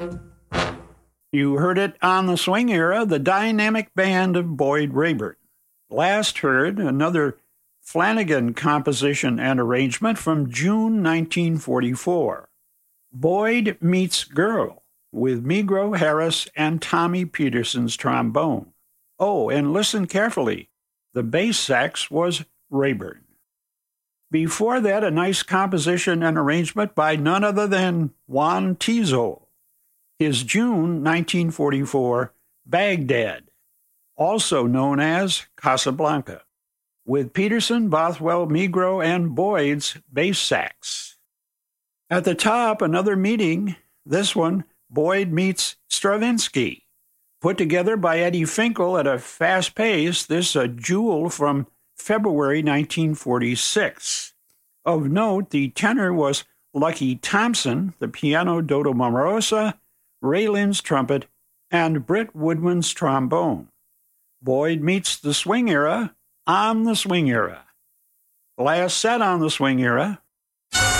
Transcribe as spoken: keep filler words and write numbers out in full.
You heard it on the Swing Era, the dynamic band of Boyd Rayburn. Last heard another Flanagan composition and arrangement from June nineteen forty-four. Boyd Meets Girl, with Migro Harris and Tommy Peterson's trombone. Oh, and listen carefully. The bass sax was Rayburn. Before that, a nice composition and arrangement by none other than Juan Tizo. His June nineteen forty-four Baghdad, also known as Casablanca, with Peterson, Bothwell, Migro, and Boyd's bass sax. At the top, another meeting, this one, Boyd meets Stravinsky, put together by Eddie Finkel at a fast pace, this a jewel from February nineteen forty-six. Of note, the tenor was Lucky Thompson, the piano Dodo Mamarosa, Ray Lynn's trumpet, and Britt Woodman's trombone. Boyd meets the Swing Era on the Swing Era. Last set on the Swing Era,